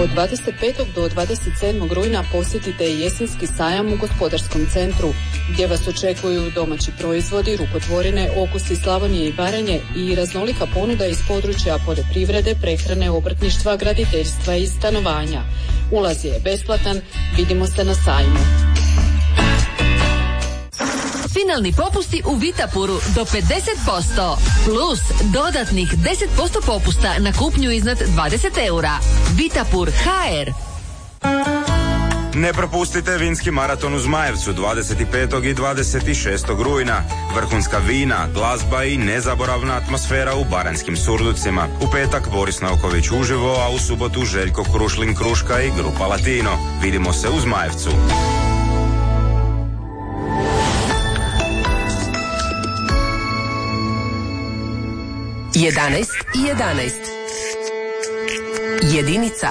Od 25. do 27. rujna posjetite jesenski sajam u Gospodarskom centru, gdje vas očekuju domaći proizvodi, rukotvorine, okusi Slavonije i Baranje i raznolika ponuda iz područja poljoprivrede, prehrane, obrtništva, graditeljstva i stanovanja. Ulaz je besplatan, vidimo se na sajmu. Finalni popusti u Vitapuru do 50%, plus dodatnih 10% popusta na kupnju iznad 20 eura. Vitapur HR. Ne propustite vinski maraton u Zmajevcu 25. i 26. rujna. Vrhunska vina, glazba i nezaboravna atmosfera u baranjskim surducima. U petak Boris Nauković uživo, a u subotu Željko Krušlin Kruška i grupa Latino. Vidimo se u Zmajevcu. 11 i 11. Jedinica.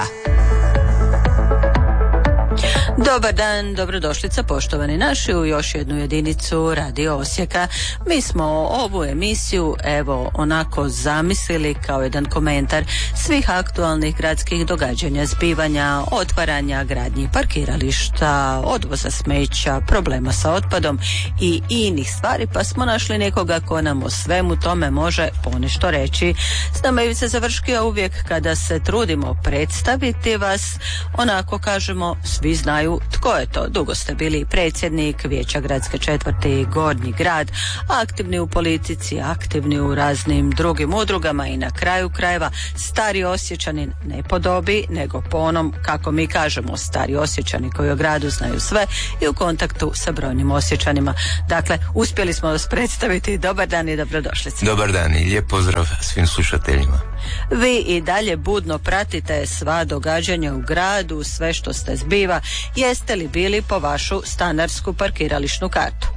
Dobar dan, dobrodošlica poštovani naši u još jednu jedinicu Radio Osijeka. Mi smo ovu emisiju evo onako zamislili kao jedan komentar svih aktualnih gradskih događanja, zbivanja, otvaranja gradnji parkirališta, odvoza smeća, problema sa otpadom i inih stvari, pa smo našli nekoga ko nam o svemu tome može ponešto reći. S nama je Ivica Završkija. Uvijek kada se trudimo predstaviti vas, onako kažemo, svi znaju tko je to. Dugo ste bili predsjednik Vijeća gradske četvrti Gornji grad, aktivni u politici, aktivni u raznim drugim udrugama i na kraju krajeva stari Osječanin, ne po dobi nego po onom, kako mi kažemo, stari Osječani koji o gradu znaju sve i u kontaktu sa brojnim Osječanima. Dakle, uspjeli smo vas predstaviti. Dobar dan i dobrodošlice. Dobar dan i lijep pozdrav svim slušateljima. Vi i dalje budno pratite sva događanja u gradu, sve što se zbiva. Jeste li bili po vašu stanarsku parkirališnu kartu?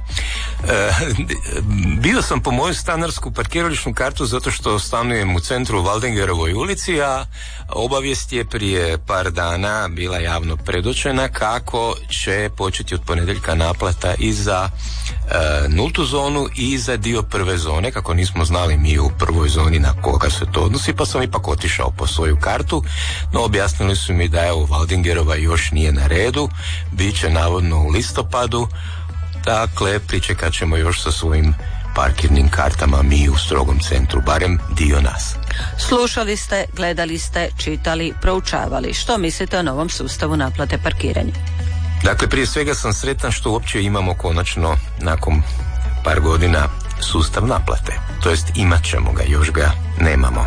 Bio sam po moju stanarsku parkirališnu kartu zato što stanujem u centru u Valdingerovoj ulici, a obavijest je prije par dana bila javno predočena kako će početi od ponedjeljka naplata i za nultu zonu i za dio prve zone, kako nismo znali mi u prvoj zoni na koga se to odnosi, pa sam ipak otišao po svoju kartu, no objasnili su mi da evo Valdingerova još nije na redu, bit će navodno u listopadu. Dakle, pričekat ćemo još sa svojim parkirnim kartama mi u strogom centru, barem dio nas. Slušali ste, gledali ste, čitali, proučavali. Što mislite o novom sustavu naplate parkiranja? Dakle, prije svega sam sretan što uopće imamo konačno nakon par godina sustav naplate. To jest imat ćemo ga, još ga nemamo.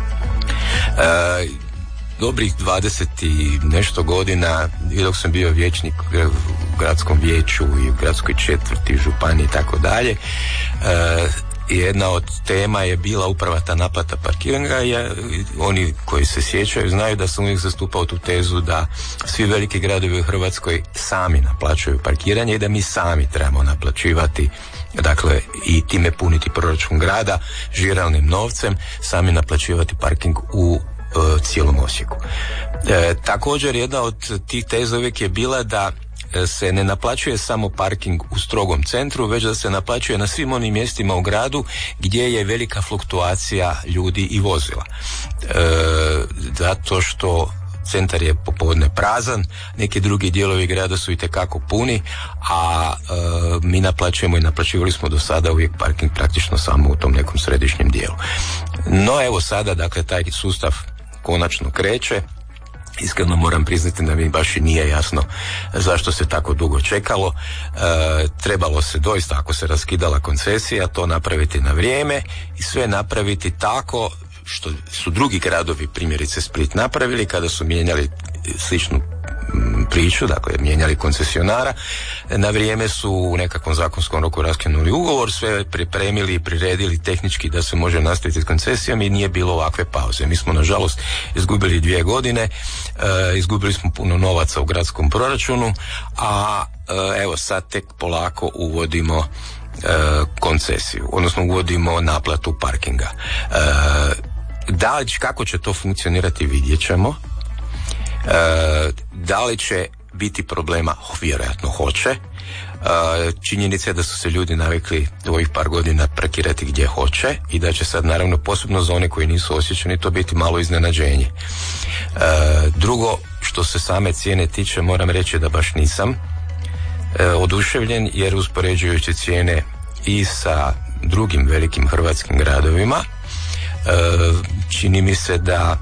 Dobrih 20 i nešto godina, i dok sam bio vijećnik u gradskom vijeću i u gradskoj četvrti, županiji i tako dalje, jedna od tema je bila upravo ta naplata parkiranja. Oni koji se sjećaju znaju da sam uvijek zastupao tu tezu da svi veliki gradovi u Hrvatskoj sami naplaćuju parkiranje i da mi sami trebamo naplaćivati, dakle, i time puniti proračun grada žiralnim novcem, sami naplaćivati parking u cijelom Osijeku. Također jedna od tih teza uvijek je bila da se ne naplaćuje samo parking u strogom centru, već da se naplaćuje na svim onim mjestima u gradu gdje je velika fluktuacija ljudi i vozila. Zato što centar je popodne prazan, neki drugi dijelovi grada su itekako puni, a mi naplaćujemo i naplaćivali smo do sada uvijek parking praktično samo u tom nekom središnjem dijelu. No evo sada, dakle, taj sustav konačno kreće. Iskreno moram priznati da mi baš i nije jasno zašto se tako dugo čekalo. Trebalo se doista, ako se raskidala koncesija, to napraviti na vrijeme i sve napraviti tako što su drugi gradovi, primjerice Split, napravili kada su mijenjali sličnu priču, dakle mijenjali koncesionara, na vrijeme su u nekakvom zakonskom roku raskinuli ugovor, sve pripremili i priredili tehnički da se može nastaviti s koncesijom i nije bilo ovakve pauze. Mi smo nažalost izgubili 2 godine, izgubili smo puno novaca u gradskom proračunu, a evo sad tek polako uvodimo koncesiju, odnosno uvodimo naplatu parkinga. Da li, kako će to funkcionirati, vidjet ćemo. Da li će biti problema? Vjerojatno hoće. Činjenica je da su se ljudi navikli u ovih par godina parkirati gdje hoće i da će sad naravno posebno za one koji nisu osjećani to biti malo iznenađenje. Drugo, što se same cijene tiče, moram reći da baš nisam oduševljen, jer uspoređujući cijene i sa drugim velikim hrvatskim gradovima, čini mi se da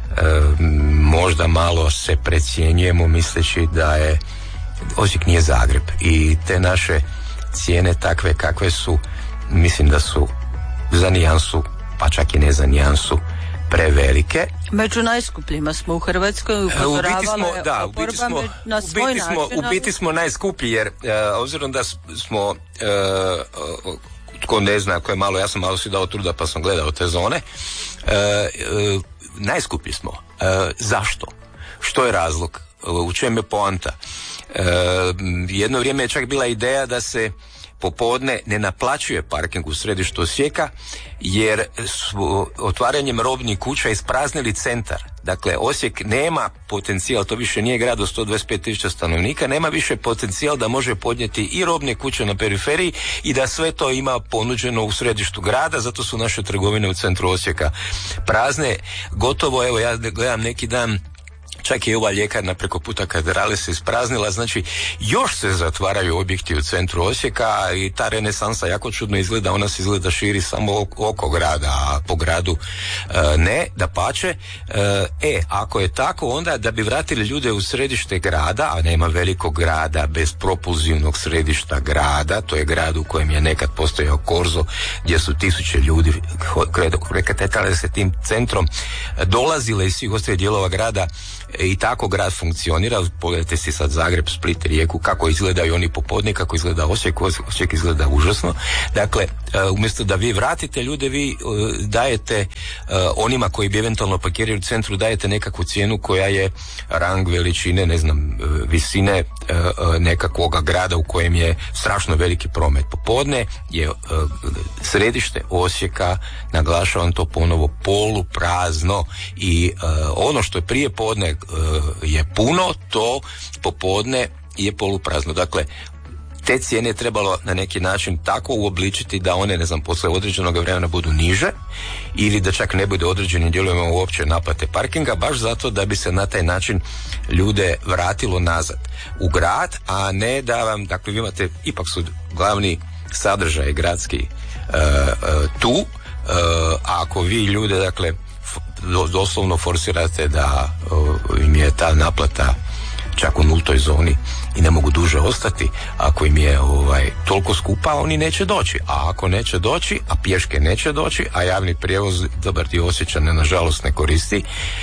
možda malo se precjenjujemo misleći da je Osijek nije Zagreb i te naše cijene takve kakve su, mislim da su za nijansu, pa čak i ne za nijansu, prevelike. Među najskupljima smo u Hrvatskoj, upozoravala je oporba na svoj način. U biti smo najskuplji, jer obzirom da smo tko ne zna, ko je malo, ja sam malo si dao truda pa sam gledao te zone, najskuplji smo. Zašto? Što je razlog? U čem je poanta? Jedno vrijeme je čak bila ideja da se popodne ne naplaćuje parking u središtu Osijeka, jer su otvaranjem robnih kuća ispraznili centar. Dakle, Osijek nema potencijal, to više nije grad od 125.000 stanovnika, nema više potencijal da može podnijeti i robne kuće na periferiji i da sve to ima ponuđeno u središtu grada, zato su naše trgovine u centru Osijeka prazne. Gotovo, evo ja gledam neki dan, čak i ova ljekarna preko puta Katedrale se ispraznila, znači još se zatvaraju objekti u centru Osijeka i ta renesansa jako čudno izgleda, ona se izgleda širi samo oko grada, a po gradu ne, dapače. Ako je tako, onda da bi vratili ljude u središte grada, a nema velikog grada bez propulzivnog središta grada, to je grad u kojem je nekad postojao Korzo, gdje su tisuće ljudi rekatale se tim centrom dolazile iz svih ostalih dijelova grada. I tako grad funkcionira. Pogledajte si sad Zagreb, Split, Rijeku, kako izgledaju oni popodne, kako izgleda Osijek. Osijek izgleda užasno. Dakle, umjesto da vi vratite ljude, vi dajete onima koji bi eventualno parkiraju u centru, dajete nekakvu cijenu koja je rang veličine, ne znam, visine nekakvoga grada u kojem je strašno veliki promet. Popodne je središte Osijeka, naglašavam to ponovo, poluprazno i ono što je prije podne je puno, to popodne je poluprazno. Dakle, te cijene je trebalo na neki način tako uobličiti da one, ne znam, posle određenog vremena budu niže ili da čak ne bude određenim dijelovima uopće naplate parkinga, baš zato da bi se na taj način ljude vratilo nazad u grad, a ne da vam, dakle, vi imate, ipak su glavni sadržaj gradski tu, ako vi ljude, dakle, doslovno forsirate da im je ta naplata čak u nultoj zoni i ne mogu duže ostati, ako im je toliko skupa, oni neće doći, a ako neće doći, a pješke neće doći, a javni prijevoz dobar dio Osječana nažalost ne koristi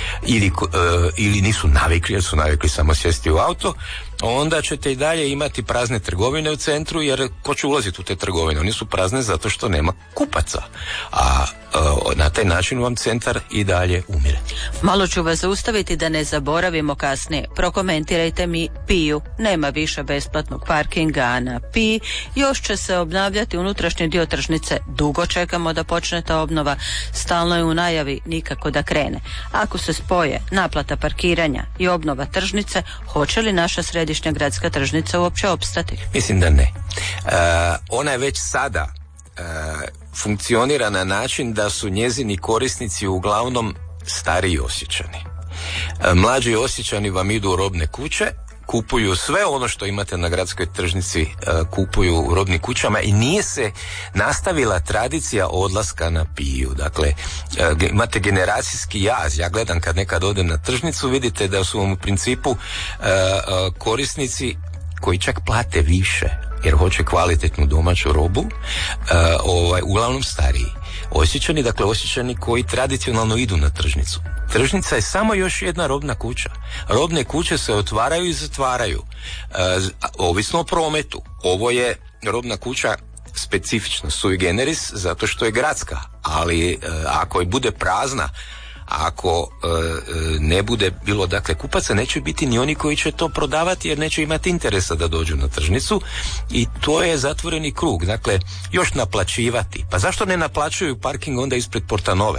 ili nisu navikli, jer su navikli samo sjesti u auto, onda ćete i dalje imati prazne trgovine u centru, jer ko će ulaziti u te trgovine? Oni su prazne zato što nema kupaca, a na taj način vam centar i dalje umire. Malo ću vas zaustaviti da ne zaboravimo kasnije. Prokomentirajte mi Piju. Nema više besplatnog parkinga na Piji. Još će se obnavljati unutrašnji dio tržnice. Dugo čekamo da počne ta obnova. Stalno je u najavi, nikako da krene. Ako se spoje naplata parkiranja i obnova tržnice, hoće li naša središnja gradska tržnica uopće opstati? Mislim da ne. Ona je već sada funkcionira na način da su njezini korisnici uglavnom stariji Osječani. Mlađi Osječani vam idu u robne kuće, kupuju sve ono što imate na gradskoj tržnici, kupuju u robnim kućama i nije se nastavila tradicija odlaska na Piju. Dakle, imate generacijski jaz. Ja gledam kad nekad odem na tržnicu, vidite da su vam u principu korisnici koji čak plate više jer hoće kvalitetnu domaću robu, uglavnom stariji Osječani, dakle Osječani koji tradicionalno idu na tržnicu. Tržnica je samo još jedna robna kuća. Robne kuće se otvaraju i zatvaraju, ovisno o prometu. Ovo je robna kuća specifična, sui generis, zato što je gradska, ali ako je bude prazna, ako ne bude bilo, dakle, kupaca, neće biti ni oni koji će to prodavati jer neće imati interesa da dođu na tržnicu i to je zatvoreni krug. Dakle, još naplaćivati. Pa zašto ne naplaćuju parking onda ispred Portanove?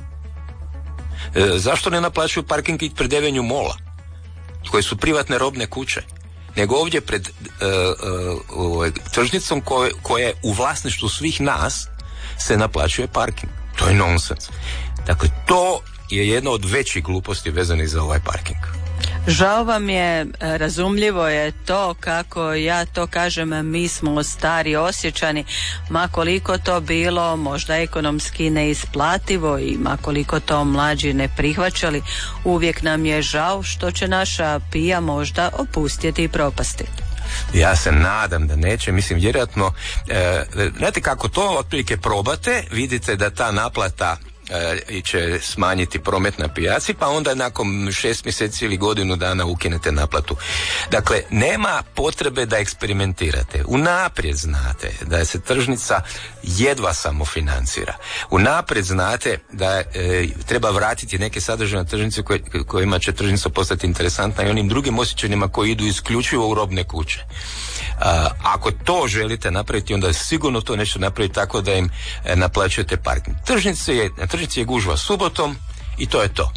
Zašto ne naplaćuju parking ispred Avenue Mola, koje su privatne robne kuće? Nego ovdje pred tržnicom koja je u vlasništvu svih nas se naplaćuje parking. To je nonsens. Dakle, to je jedna od većih gluposti vezanih za ovaj parking. Žao vam je, razumljivo je to, kako ja to kažem, mi smo stari Osječani, ma koliko to bilo možda ekonomski neisplativo i ma koliko to mlađi ne prihvaćali, uvijek nam je žao što će naša pija možda opustjeti i propasti. Ja se nadam da neće, mislim vjerojatno, znate kako to otprilike probate, vidite da ta naplata će smanjiti promet na pijaci, pa onda nakon 6 mjeseci ili godinu dana ukinete naplatu. Dakle, nema potrebe da eksperimentirate. Unaprijed znate da se tržnica jedva samofinancira. Unaprijed znate da treba vratiti neke sadržaje na tržnici kojima će tržnica postati interesantna i onim drugim osjećanjima koji idu isključivo u robne kuće. Ako to želite napraviti, onda sigurno to nešto napraviti tako da im naplaćujete parking. Na tržnici je gužva subotom i to je to.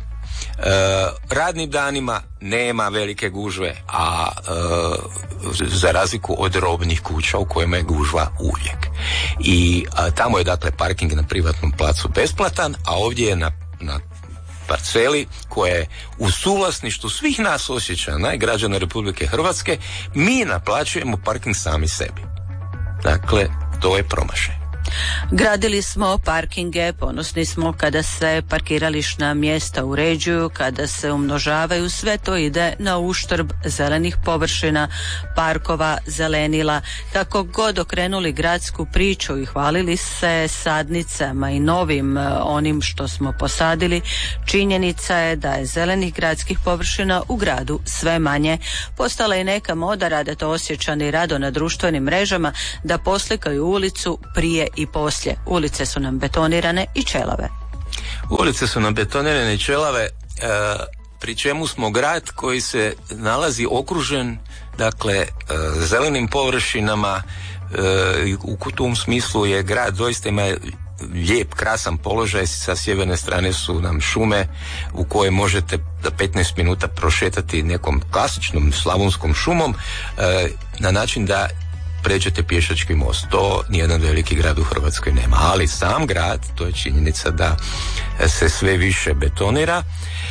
Radnim danima nema velike gužve, a za razliku od robnih kuća u kojima je gužva uvijek. I tamo je dakle parking na privatnom placu besplatan, a ovdje je na parceli koja je u suvlasništvu svih nas Osječana i građana Republike Hrvatske, mi naplaćujemo parking sami sebi. Dakle, to je promašaj. Gradili smo parkinge, ponosni smo kada se parkirališna mjesta uređuju, kada se umnožavaju, sve to ide na uštrb zelenih površina, parkova, zelenila. Kako god okrenuli gradsku priču i hvalili se sadnicama i novim onim što smo posadili, činjenica je da je zelenih gradskih površina u gradu sve manje. Postala je neka moda, rade to Osječani rado na društvenim mrežama, da poslikaju ulicu prije i poslije. Ulice su nam betonirane i čelave. Ulice su nam betonirane i čelave, pri čemu smo grad koji se nalazi okružen, dakle, zelenim površinama. U tom smislu je grad doista ima lijep, krasan položaj. Sa sjeverne strane su nam šume u koje možete za 15 minuta prošetati nekom klasičnom slavonskom šumom na način da pređete pješački most. To nijedan veliki grad u Hrvatskoj nema. Ali sam grad, to je činjenica da se sve više betonira.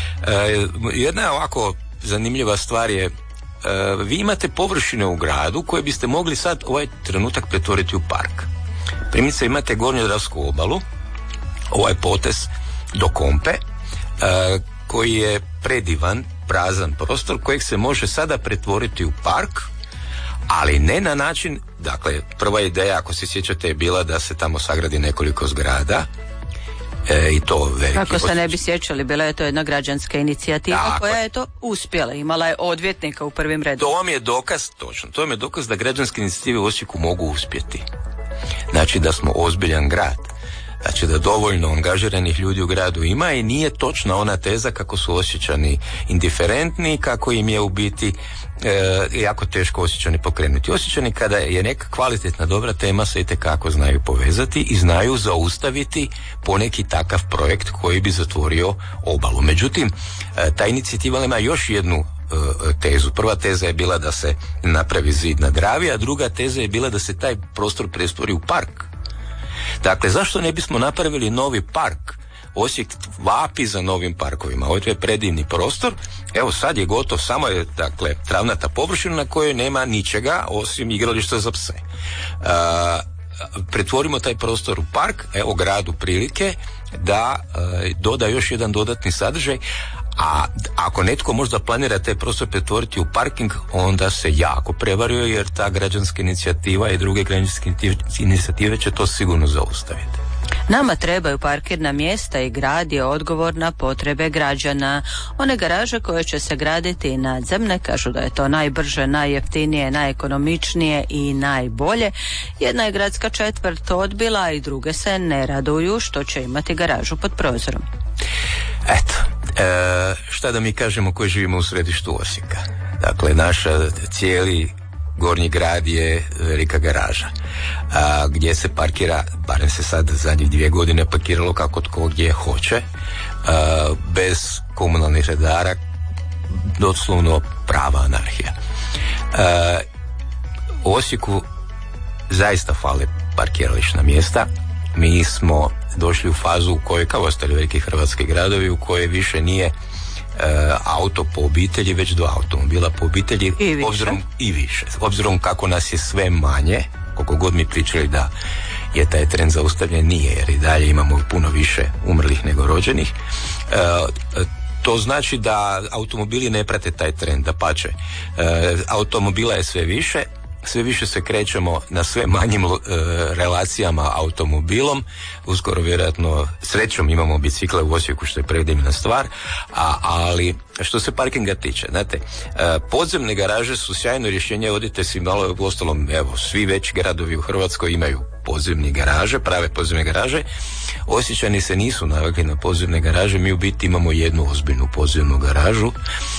Jedna ovako zanimljiva stvar je, vi imate površine u gradu koje biste mogli sad ovaj trenutak pretvoriti u park. Primjerice, imate Gornjodravsku obalu, ovaj potez do Kompe, koji je predivan, prazan prostor kojeg se može sada pretvoriti u park, ali ne na način, dakle, prva ideja, ako se sjećate, je bila da se tamo sagradi nekoliko zgrada, i to veliki. Kako se ne bi sjećali, bila je to jedna građanska inicijativa, tako, koja je to uspjela, imala je odvjetnika u prvim redima. To vam je dokaz, točno, to vam je dokaz da građanske inicijative u Osijeku mogu uspjeti. Znači da smo ozbiljan grad. Znači da dovoljno angažiranih ljudi u gradu ima i nije točna ona teza kako su Osječani indiferentni, kako im je u biti jako teško Osječani pokrenuti. Osječani kada je neka kvalitetna dobra tema se itekako znaju povezati i znaju zaustaviti poneki takav projekt koji bi zatvorio obalu. Međutim, ta inicijativa ima još jednu tezu. Prva teza je bila da se napravi zid na Dravi, a druga teza je bila da se taj prostor pretvori u park. Dakle, zašto ne bismo napravili novi park? Osijek vapi za novim parkovima. Ovo je predivni prostor. Evo sad je gotov, samo je dakle travnata površina na kojoj nema ničega osim igrališta za pse. Pretvorimo taj prostor u park, evo gradu prilike da doda još jedan dodatni sadržaj. A ako netko možda planira taj prostor pretvoriti u parking, onda se jako prevario, jer ta građanska inicijativa i druge građanske inicijative će to sigurno zaustaviti. Nama trebaju parkirna mjesta i grad je odgovor na potrebe građana. One garaže koje će se graditi nadzemne, kažu da je to najbrže, najjeftinije, najekonomičnije i najbolje. Jedna je gradska četvrt odbila i druge se ne raduju što će imati garažu pod prozorom. Eto, šta da mi kažemo koji živimo u središtu Osijeka? Dakle, naša cijeli gornji grad je velika garaža, gdje se parkira, barem se sad zadnjih 2 godine parkiralo kako tko gdje hoće, bez komunalnih redara, doslovno prava anarhija. U Osijeku zaista fale parkirališna mjesta. Mi smo došli u fazu u kojoj, kao ostali veliki hrvatski gradovi, u kojoj više nije auto po obitelji, već 2 automobila po obitelji, i više. Obzirom kako nas je sve manje, koliko god mi pričali da je taj trend zaustavljen, nije, jer i dalje imamo puno više umrlih nego rođenih. To znači da automobili ne prate taj trend, dapače. Automobila je sve više se krećemo na sve manjim relacijama automobilom. Uskoro vjerojatno srećom imamo bicikle u Osijeku, što je predivna stvar, ali što se parkinga tiče, znate, podzemne garaže su sjajno rješenje. Odite si malo, uostalom, evo, svi veći gradovi u Hrvatskoj imaju podzemne garaže, prave podzemne garaže. Osječani se nisu navikli na podzemne garaže, mi u biti imamo jednu ozbiljnu podzemnu garažu,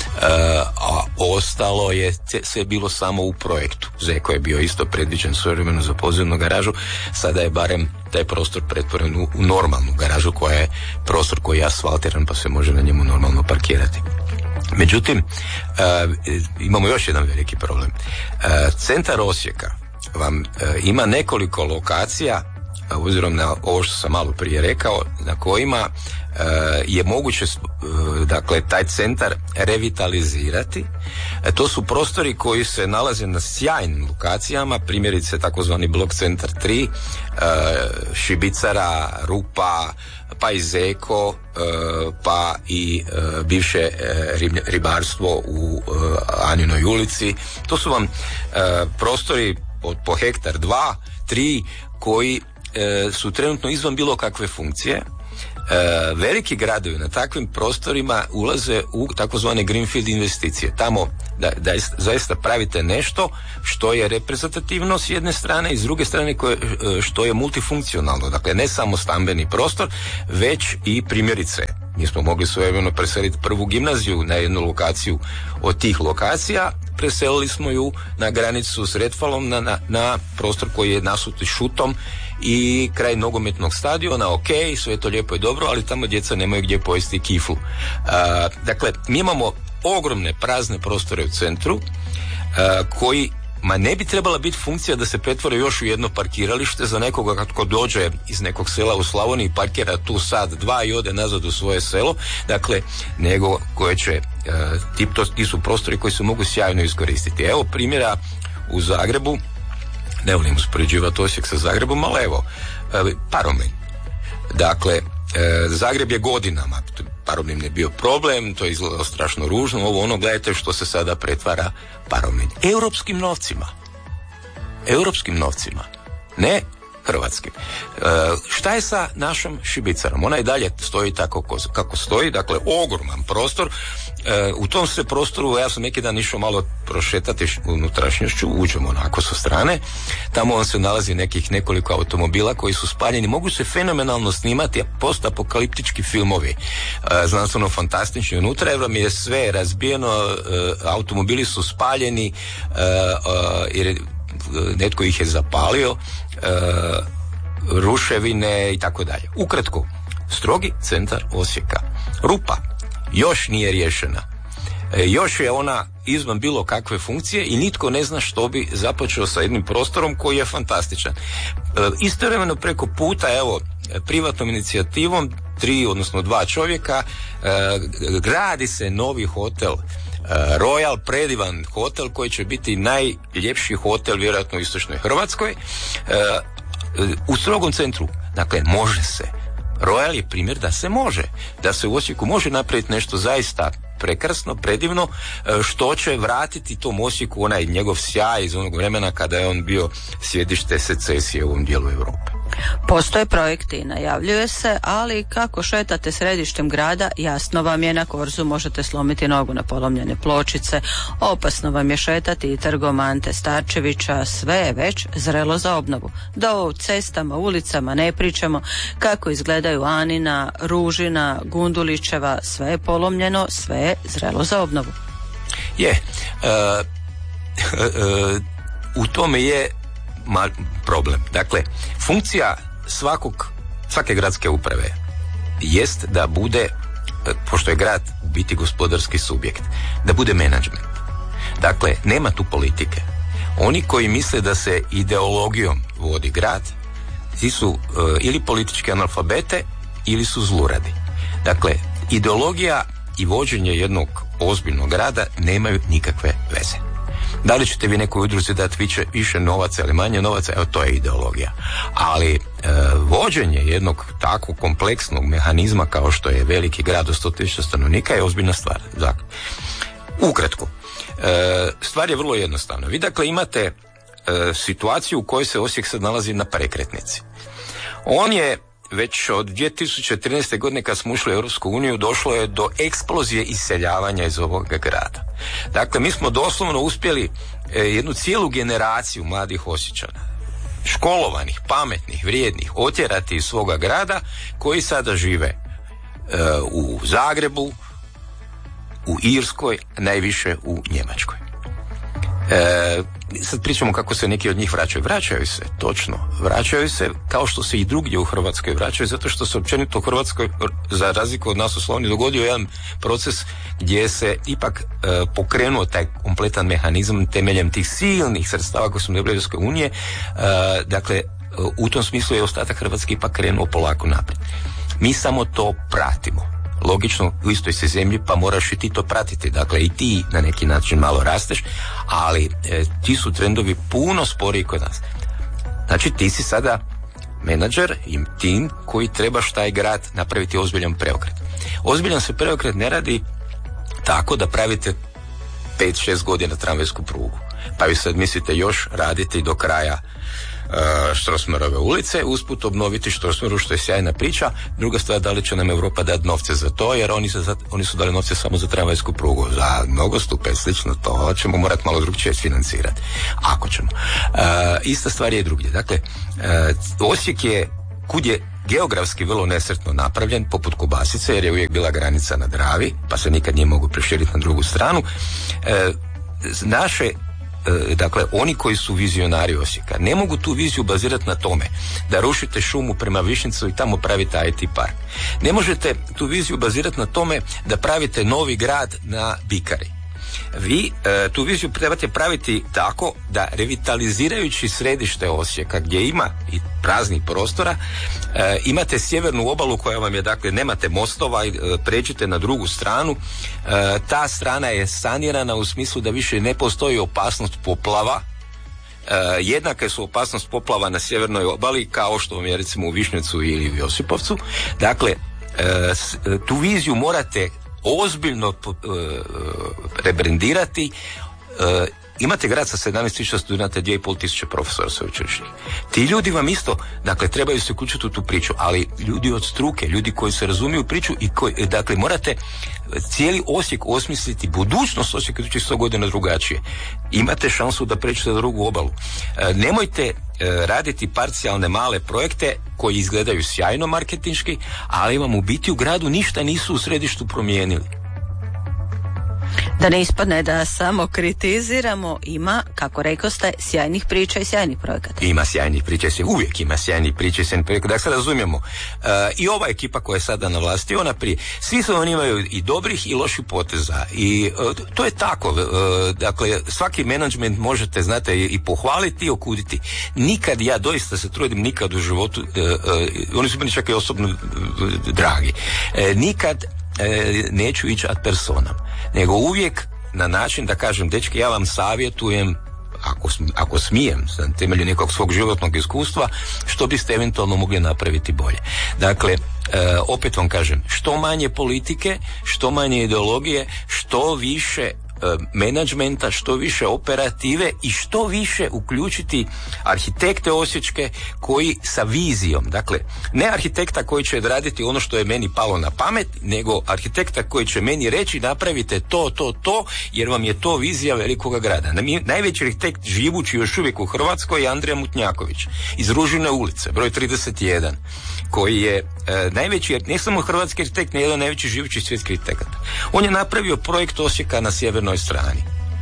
a ostalo je sve bilo samo u projektu. Zeko je bio isto predviđen svojevremeno za podzemnu garažu, sada je barem taj prostor pretvoren u normalnu garažu, koja je prostor koji je asfaltiran, pa se može na njemu normalno parkirati. Međutim, imamo još jedan veliki problem. Centar Osijeka vam ima nekoliko lokacija, obzirom na ovo što sam malo prije rekao, na kojima je moguće dakle taj centar revitalizirati. To su prostori koji se nalaze na sjajnim lokacijama, primjerice takozvani blok centar 3, Šibicara, Rupa, pa i Zeko, pa i bivše ribarstvo u Aninoj ulici. To su vam prostori po hektar, 2, 3 koji su trenutno izvan bilo kakve funkcije. Veliki gradovi na takvim prostorima ulaze u takozvane greenfield investicije. Tamo da zaista pravite nešto što je reprezentativno s jedne strane i s druge strane što je multifunkcionalno. Dakle, ne samo stambeni prostor, već i primjerice. Mi smo mogli svojevremeno preseliti prvu gimnaziju na jednu lokaciju od tih lokacija. Preselili smo ju na granicu s Retfalom na prostor koji je nasut šutom i kraj nogometnog stadiona. Ok, sve je to lijepo i dobro, ali tamo djeca nemaju gdje pojesti kiflu. Dakle, mi imamo ogromne prazne prostore u centru koji ne bi trebala biti funkcija da se pretvore još u jedno parkiralište za nekoga tko dođe iz nekog sela u Slavoniji, parkira tu sat, 2 i ode nazad u svoje selo. Dakle, nego koje će ti su prostori koji se mogu sjajno iskoristiti. Evo primjera u Zagrebu, ne volim uspoređivati Osijek sa Zagrebom, ali evo, Paromlin. Dakle, Zagreb je godinama, Paromlin je bio problem, to je izgledalo strašno ružno, gledajte što se sada pretvara Paromlin. Europskim novcima, ne hrvatskim. Šta je sa našom Šibicarom? Ona i dalje stoji tako kako stoji, dakle ogroman prostor. U tom se prostoru, ja sam neki dan išao malo prošetati unutrašnjošću, uđemo onako sa strane, tamo on se nalazi nekoliko automobila koji su spaljeni, mogu se fenomenalno snimati postapokaliptički filmovi, znanstveno fantastični unutra, jer vam je sve razbijeno, automobili su spaljeni, jer netko ih je zapalio, ruševine i tako dalje. Ukratko, strogi centar Osijeka. Rupa još nije riješena. Još je ona izvan bilo kakve funkcije i nitko ne zna što bi započeo sa jednim prostorom koji je fantastičan. Istovremeno preko puta, evo, privatnom inicijativom 3 odnosno 2 čovjeka gradi se novi hotel Royal, predivan hotel koji će biti najljepši hotel vjerojatno u istočnoj Hrvatskoj, u strogom centru. Dakle, može se. Royal je primjer da se može, da se u Osijeku može napraviti nešto zaista prekrasno, predivno, što će vratiti tom Osijeku onaj njegov sjaj iz onog vremena kada je on bio sjedište secesije u ovom dijelu Europe. Postoje projekti, najavljuje se, ali kako šetate središtem grada, jasno vam je, na Korzu možete slomiti nogu na polomljene pločice, opasno vam je šetati i trgom Ante Starčevića, sve je već zrelo za obnovu. Da o cestama, ulicama ne pričamo, kako izgledaju Anina, Ružina, Gundulićeva, sve je polomljeno, sve je zrelo za obnovu. U tome je problem. Dakle, funkcija svake gradske uprave jest da bude, pošto je grad u biti gospodarski subjekt, da bude menadžment. Dakle, nema tu politike. Oni koji misle da se ideologijom vodi grad, ti su ili politički analfabete ili su zluradi. Dakle, ideologija i vođenje jednog ozbiljnog grada nemaju nikakve veze. Da li ćete vi nekoj udruzi dati više novaca ili manje novaca, evo to je ideologija. Ali vođenje jednog takvog kompleksnog mehanizma kao što je veliki grad od 100.000 stanovnika je ozbiljna stvar. Dakle, ukratko, stvar je vrlo jednostavna. Vi dakle imate situaciju u kojoj se Osijek sad nalazi na prekretnici. On je već od 2013. godine kad smo ušli u Europsku uniju došlo je do eksplozije iseljavanja iz ovoga grada. Dakle, mi smo doslovno uspjeli jednu cijelu generaciju mladih Osječana, školovanih, pametnih, vrijednih, otjerati iz svoga grada, koji sada žive u Zagrebu, u Irskoj, najviše u Njemačkoj. Sad pričamo kako se neki od njih vraćaju. Vraćaju se, točno. Vraćaju se kao što se i drugdje u Hrvatskoj vraćaju, zato što se općenito u Hrvatskoj, za razliku od nas u Slavoniji, dogodio jedan proces gdje se ipak pokrenuo taj kompletan mehanizam temeljem tih silnih sredstava koje smo dobili od Europske unije. Dakle, u tom smislu je ostatak Hrvatske ipak krenuo polako naprijed. Mi samo to pratimo. Logično, u istoj se zemlji, pa moraš i ti to pratiti. Dakle, i ti na neki način malo rasteš, ali ti su trendovi puno sporiji kod nas. Znači, ti si sada menadžer i tim koji trebaš taj grad napraviti ozbiljan preokret. Ozbiljan se preokret ne radi tako da pravite 5-6 godina tramvajsku prugu. Pa vi sad mislite još raditi do kraja Strossmayerove ulice, usput obnoviti Strossmayeru, što je sjajna priča. Druga stvar, da li će nam Europa dati novce za to, jer oni su dali novce samo za tramvajsku prugu, za nogostupe, slično, to ćemo morati malo drugčije financirati, ako ćemo. Ista stvar je i drugdje. Dakle, Osijek je, kud je geografski vrlo nesretno napravljen, poput Kobasice, jer je uvijek bila granica na Dravi, pa se nikad nije mogu preširiti na drugu stranu. Dakle, oni koji su vizionari Osijeka ne mogu tu viziju bazirati na tome da rušite šumu prema Višnjicu i tamo pravite IT park. Ne možete tu viziju bazirati na tome da pravite novi grad na Bikari. Vi tu viziju trebate praviti tako da revitalizirajući središte Osijeka gdje ima i praznih prostora, imate sjevernu obalu koja vam je, dakle, nemate mostova, pređite na drugu stranu, ta strana je sanirana u smislu da više ne postoji opasnost poplava. Jednake su opasnost poplava na sjevernoj obali kao što vam je recimo u Višnjicu ili u Josipovcu. Dakle, tu viziju morate ozbiljno rebrendirati. Imate grad sa 17.000 studenta, 2.500 profesora sveučilišnih. Ti ljudi vam isto, dakle, trebaju se uključiti u tu priču, ali ljudi od struke, ljudi koji se razumiju priču i koji, dakle, morate cijeli Osijek osmisliti, budućnost Osijeka idućih 100 godina drugačije. Imate šansu da pređete na drugu obalu. Nemojte raditi parcijalne male projekte koji izgledaju sjajno marketinški, ali vam u biti u gradu ništa nisu u središtu promijenili. Da ne ispadne da samo kritiziramo, ima, kako rekao ste, sjajnih priča i sjajnih projekata. Ima sjajnih priča, uvijek ima sjajnih priča i sjajnih projekata. Dakle, se razumijemo. I ova ekipa koja je sada na vlasti, ona prije. Svi su oni imaju i dobrih i loših poteza. I to je tako. Dakle, svaki menadžment možete, znate, i pohvaliti i okuditi. Nikad, ja doista se trudim, nikad u životu, oni su meni čak i osobno dragi, nikad neću ići ad personam, nego uvijek na način da kažem, dečki, ja vam savjetujem, ako smijem, na temelju nekog svog životnog iskustva, što biste eventualno mogli napraviti bolje. Dakle, opet vam kažem, što manje politike, što manje ideologije, što više menadžmenta, što više operative i što više uključiti arhitekte osječke koji sa vizijom, dakle, ne arhitekta koji će raditi ono što je meni palo na pamet, nego arhitekta koji će meni reći napravite to, jer vam je to vizija velikoga grada. Najveći arhitekt živući još uvijek u Hrvatskoj je Andrija Mutnjaković iz Ružine ulice, broj 31, koji je najveći, ne samo hrvatski arhitekt, ne jedan najveći živući svjetski arhitekt. On je napravio projekt Osijeka na sjevernoj strani,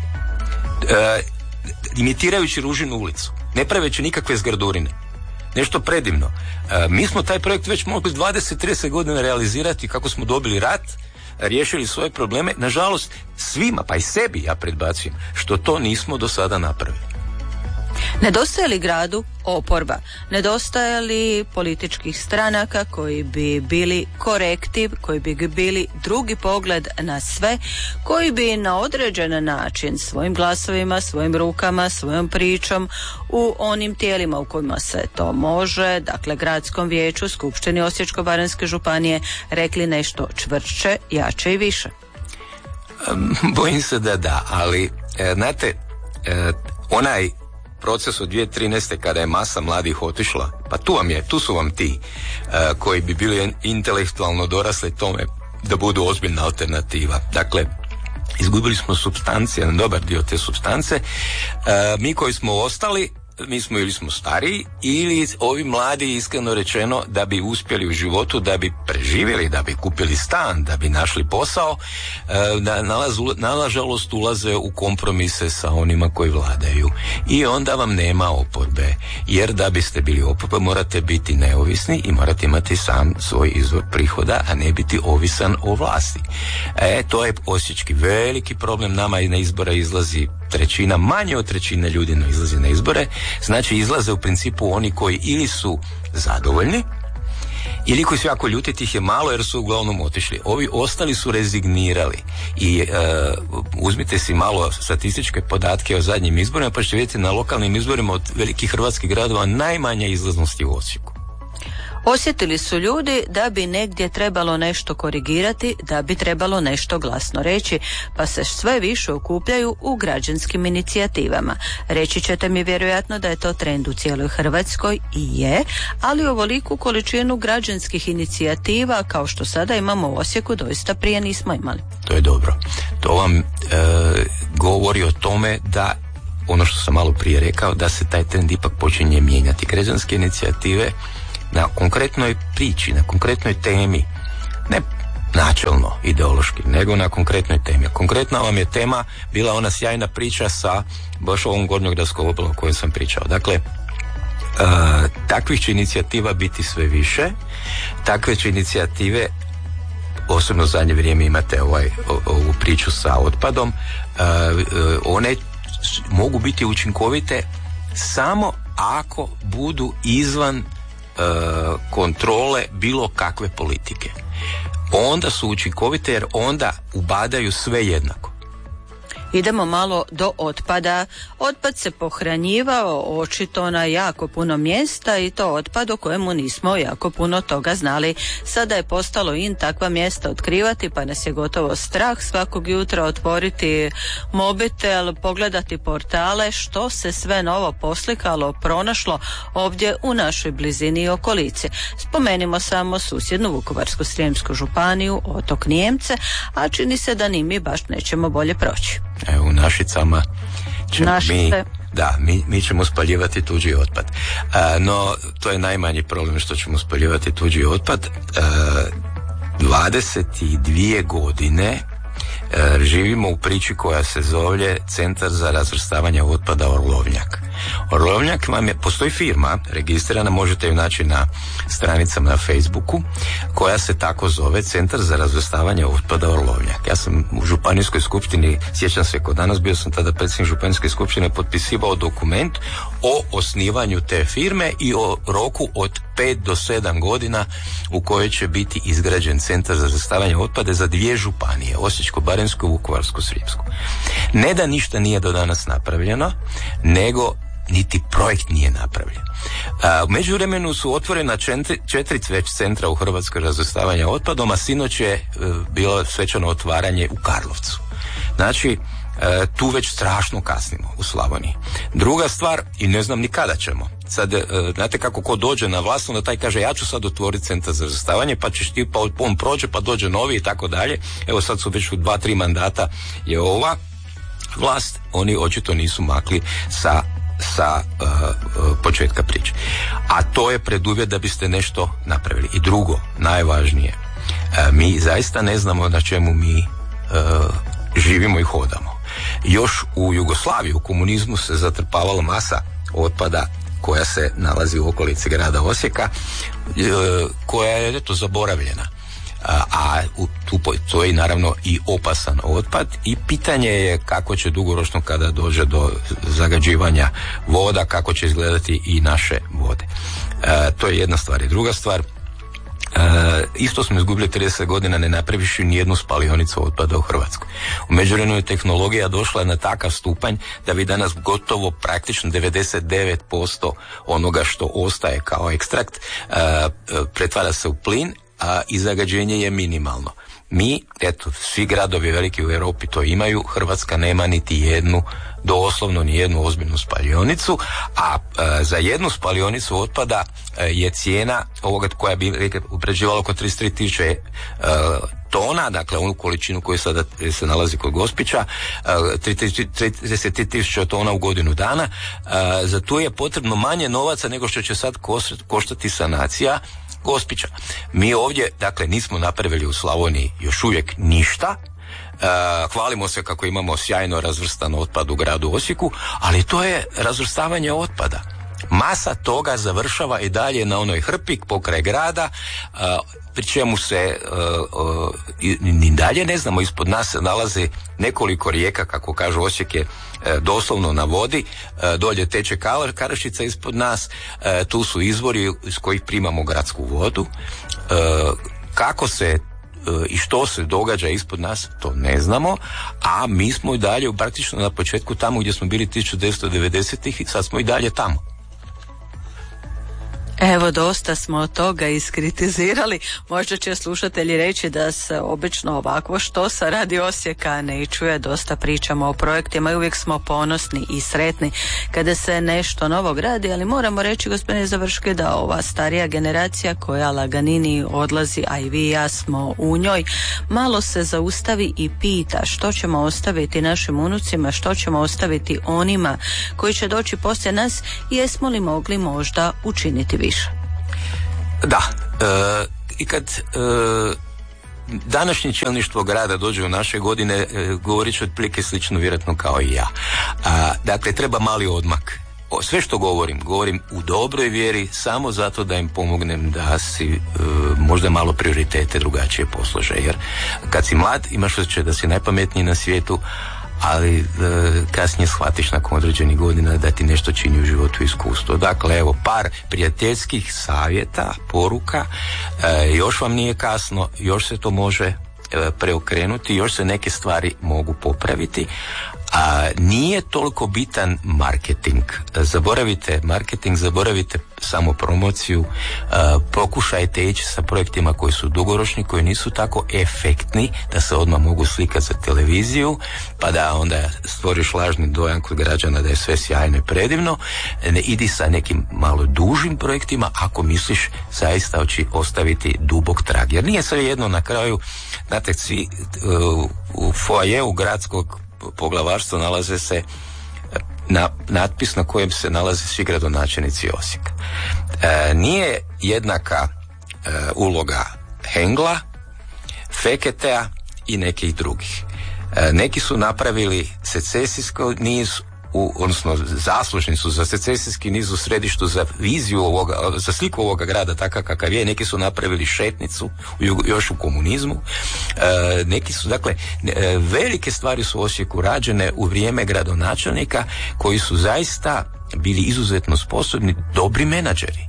imitirajući Ružinu ulicu, ne praveći nikakve zgardurine. Nešto predivno. Mi smo taj projekt već mogli 20-30 godina realizirati kako smo dobili rat, riješili svoje probleme. Nažalost, svima, pa i sebi ja predbacujem, što to nismo do sada napravili. Nedostaje li gradu oporba? Nedostaje li političkih stranaka koji bi bili korektiv, koji bi bili drugi pogled na sve, koji bi na određen način svojim glasovima, svojim rukama, svojom pričom u onim tijelima u kojima se to može, dakle gradskom vijeću, skupštini Osječko-baranjske županije, rekli nešto čvršće, jače i više? Bojim se da, ali znate, onaj proces od 2013. kada je masa mladih otišla, pa tu su vam ti koji bi bili intelektualno dorasli tome da budu ozbiljna alternativa. Dakle, izgubili smo supstancije, dobar dio te supstance. Mi koji smo ostali, mi smo ili smo stariji ili ovi mladi, iskreno rečeno, da bi uspjeli u životu, da bi preživjeli, da bi kupili stan, da bi našli posao, nažalost ulaze u kompromise sa onima koji vladaju. I onda vam nema oporbe, jer da biste bili oporba morate biti neovisni i morate imati sam svoj izvor prihoda, a ne biti ovisan o vlasti. To je osječki veliki problem. Nama i na izbore izlazi trećina, manje od trećine ljudi ne izlazi na izbore. Znači izlaze u principu oni koji ili su zadovoljni ili koji su jako ljuti, tih je malo jer su uglavnom otišli. Ovi ostali su rezignirali i uzmite si malo statističke podatke o zadnjim izborima pa ćete vidjeti na lokalnim izborima od velikih hrvatskih gradova najmanja izlaznost je u Osijeku. Osjetili su ljudi da bi negdje trebalo nešto korigirati, da bi trebalo nešto glasno reći, pa se sve više okupljaju u građanskim inicijativama. Reći ćete mi vjerojatno da je to trend u cijeloj Hrvatskoj i je, ali ovoliku količinu građanskih inicijativa kao što sada imamo u Osijeku doista prije nismo imali. To je dobro. To vam govori o tome da ono što sam malo prije rekao, da se taj trend ipak počinje mijenjati. Građanske inicijative na konkretnoj priči, na konkretnoj temi, ne načelno, ideološki, nego na konkretnoj temi. Konkretna vam je tema bila ona sjajna priča sa baš ovom gornjogradskom obalom o kojoj sam pričao. Dakle, takvih će inicijativa biti sve više, takve će inicijative, osobno u zadnje vrijeme imate ovu priču sa otpadom, one mogu biti učinkovite samo ako budu izvan kontrole bilo kakve politike. Onda su učinkovite jer onda ubadaju sve jednako. Idemo malo do otpada. Otpad se pohranjivao očito na jako puno mjesta i to otpad o kojemu nismo jako puno toga znali. Sada je postalo in takva mjesta otkrivati, pa nas je gotovo strah svakog jutra otvoriti mobitel, pogledati portale što se sve novo poslikalo, pronašlo ovdje u našoj blizini i okolici. Spomenimo samo susjednu Vukovarsko-srijemsku županiju, otok Nijemce, a čini se da ni mi baš nećemo bolje proći. U Našicama mi ćemo spaljivati tuđi otpad. No, to je najmanji problem što ćemo spaljivati tuđi otpad. 22 godine živimo u priči koja se zove Centar za razvrstavanje otpada Orlovnjak. Orlovnjak postoji firma registrirana, možete ju naći na stranicama na Facebooku, koja se tako zove Centar za razvrstavanje otpada Orlovnjak. Ja sam u županijskoj skupštini, sjećam se kod danas, bio sam tada predsjednik županijske skupštine, potpisivao dokument o osnivanju te firme i o roku od 5 do 7 godina u kojoj će biti izgrađen Centar za razvrstavanje otpada za 2 županije, Osječko-baranjsku i Vukovarsko-srijemsku. Ne da ništa nije do danas napravljeno, nego niti projekt nije napravljen. U međuvremenu su otvorena 4 već centra u Hrvatskoj razvrstavanja otpadom, a sinoć je bilo svečano otvaranje u Karlovcu. Znači, tu već strašno kasnimo u Slavoniji. Druga stvar, i ne znam ni kada ćemo. Sad, znate kako ko dođe na vlast, onda taj kaže ja ću sad otvoriti Centar za razvrstavanje, pa ćeš ti, pa on prođe, pa dođe novi i tako dalje. Evo sad su već u 2-3 mandata je ova vlast, oni očito nisu makli sa početka priče. A to je preduvjet da biste nešto napravili. I drugo, najvažnije, mi zaista ne znamo na čemu mi živimo i hodamo. Još u Jugoslaviji, u komunizmu se zatrpavala masa otpada koja se nalazi u okolici grada Osijeka, koja je zaboravljena. a tu postoji naravno i opasan otpad i pitanje je kako će dugoročno kada dođe do zagađivanja voda, kako će izgledati i naše vode. To je jedna stvar. I druga stvar, isto smo izgubili 30 godina ne napravivši nijednu spalionicu otpada u Hrvatskoj. U međuvremenu je tehnologija došla na takav stupanj da vi danas gotovo praktično 99% onoga što ostaje kao ekstrakt pretvara se u plin, i zagađenje je minimalno. Mi, eto, svi gradovi veliki u Europi to imaju, Hrvatska nema niti jednu, doslovno ni jednu ozbiljnu spalionicu, a za jednu spalionicu otpada je cijena ovoga koja bi upređivala oko 33.000 tona, dakle onu količinu koju sada se nalazi kod Gospića, 33.000 tona u godinu dana. Za to je potrebno manje novaca nego što će sad koštati sanacija Gospića. Mi ovdje, dakle, nismo napravili u Slavoniji još uvijek ništa. Hvalimo se kako imamo sjajno razvrstan otpad u gradu Osijeku, ali to je razvrstavanje otpada. Masa toga završava i dalje na onoj hrpi pokraj grada, pri čemu se ni dalje ne znamo, ispod nas se nalazi nekoliko rijeka, kako kažu, Osijek je doslovno na vodi, dolje teče Karašica ispod nas, tu su izvori iz kojih primamo gradsku vodu. Kako se i što se događa ispod nas, to ne znamo, a mi smo i dalje praktično na početku tamo gdje smo bili 1990-ih i sad smo i dalje tamo. Evo, dosta smo od toga iskritizirali. Možda će slušatelji reći da se obično ovakvo što sa Radio Osijeka ne čuje. Dosta pričamo o projektima i uvijek smo ponosni i sretni kada se nešto novo gradi, ali moramo reći, gospodine Završke, da ova starija generacija koja laganini odlazi, a i vi i ja smo u njoj, malo se zaustavi i pita što ćemo ostaviti našim unucima, što ćemo ostaviti onima koji će doći poslije nas i jesmo li mogli možda učiniti više. Da, i kad današnje čelništvo grada dođe u naše godine, govorit ću otprilike slično vjerojatno kao i ja. Dakle, treba mali odmak. Sve što govorim u dobroj vjeri, samo zato da im pomognem da si možda malo prioritete drugačije poslože. Jer kad si mlad imaš osjećaj da si najpametniji na svijetu, ali kasnije shvatiš nakon određenih godina da ti nešto čini u životu iskustvo. Dakle, evo par prijateljskih savjeta, poruka, još vam nije kasno, još se to može preokrenuti, još se neke stvari mogu popraviti, a nije toliko bitan marketing. Zaboravite marketing, zaboravite samo promociju, pokušajte ići sa projektima koji su dugoročni, koji nisu tako efektni da se odmah mogu slikati za televiziju, pa da onda stvoriš lažni dojam kod građana da je sve sjajno i predivno. Ne idi sa nekim malo dužim projektima ako misliš zaista ostaviti dubok trag. Jer nije sve jedno na kraju, znate, svi u foajeu gradskog poglavarstva nalaze se natpis na kojem se nalaze svi gradonačelnici Osijeka. Nije jednaka uloga Hengla, Feketea i nekih drugih. Neki su napravili secesijski niz, odnosno zaslužni su za secesijski niz u središtu, za viziju ovoga, za sliku ovoga grada takav kakav je. Neki su napravili šetnicu još u komunizmu. Neki su, dakle, velike stvari su u Osijeku rađene u vrijeme gradonačelnika koji su zaista bili izuzetno sposobni, dobri menadžeri.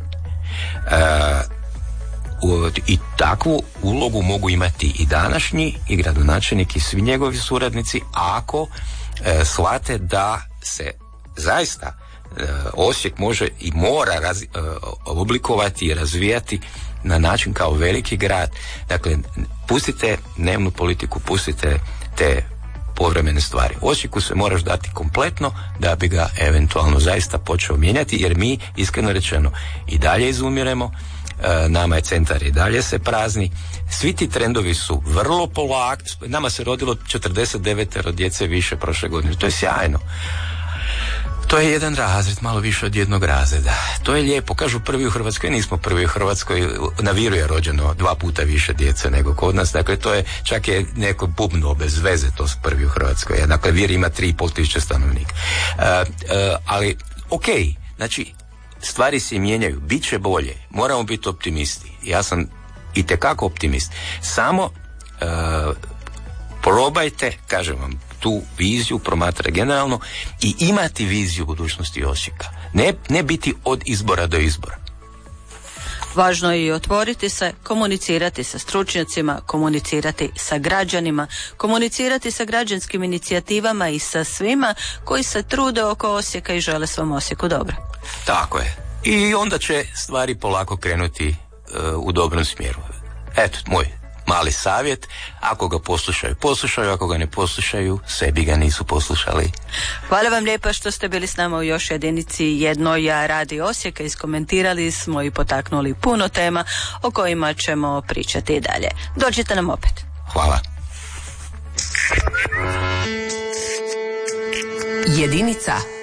I takvu ulogu mogu imati i današnji i gradonačelnik i svi njegovi suradnici ako shvate da se zaista Osijek može i mora oblikovati i razvijati na način kao veliki grad. Dakle, pustite dnevnu politiku, pustite te povremene stvari. Osijeku se moraš dati kompletno da bi ga eventualno zaista počeo mijenjati, jer mi, iskreno rečeno, i dalje izumiremo, nama je centar i dalje se prazni, svi ti trendovi su vrlo polak, nama se rodilo 49 djece više prošle godine, to je sjajno. To je jedan razred, malo više od jednog razreda. To je lijepo. Kažu prvi u Hrvatskoj, nismo prvi u Hrvatskoj. Na Viru je rođeno 2 puta više djece nego kod nas. Dakle, to je, čak je neko bubno bez veze, to su prvi u Hrvatskoj. Dakle, Vir ima 3.500 stanovnika. Ali, okej, znači, stvari se mijenjaju, bit će bolje. Moramo biti optimisti. Ja sam itekako optimist. Samo probajte, kažem vam, tu viziju promatrati generalno i imati viziju budućnosti Osijeka. Ne biti od izbora do izbora. Važno je i otvoriti se, komunicirati sa stručnjacima, komunicirati sa građanima, komunicirati sa građanskim inicijativama i sa svima koji se trude oko Osijeka i žele svom Osijeku dobro. Tako je. I onda će stvari polako krenuti u dobrom smjeru. Eto, moj mali savjet, ako ga poslušaju, ako ga ne poslušaju, sebi ga nisu poslušali. Hvala vam lijepa što ste bili s nama u još jedinici jednoj Radio Osijeka. Iskomentirali smo i potaknuli puno tema o kojima ćemo pričati i dalje. Dođite nam opet. Hvala. Jedinica